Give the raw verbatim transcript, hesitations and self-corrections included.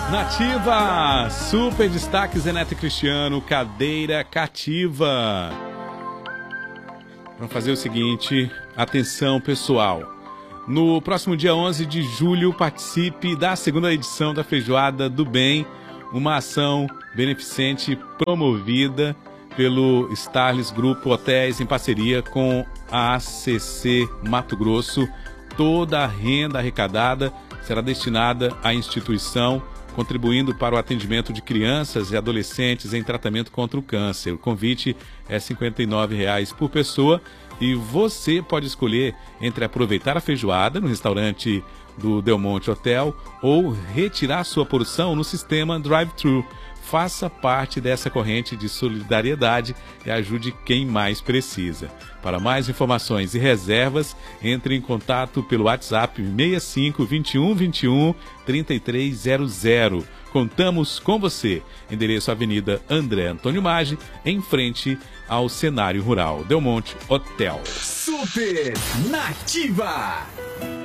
Nativa, super destaque Zenete Cristiano, cadeira cativa. Vamos fazer o seguinte, atenção pessoal. No próximo dia onze de julho, participe da segunda edição da Feijoada do Bem, uma ação beneficente promovida pelo Starlis Grupo Hotéis em parceria com a A C C Mato Grosso. Toda a renda arrecadada será destinada à instituição, contribuindo para o atendimento de crianças e adolescentes em tratamento contra o câncer. O convite é cinquenta e nove reais por pessoa e você pode escolher entre aproveitar a feijoada no restaurante do Del Monte Hotel ou retirar sua porção no sistema drive-thru. Faça parte dessa corrente de solidariedade e ajude quem mais precisa. Para mais informações e reservas, entre em contato pelo WhatsApp seis cinco dois um dois um três três zero zero. Contamos com você. Endereço Avenida André Antônio Maggi, em frente ao Cenário Rural Del Monte Hotel. Super Nativa!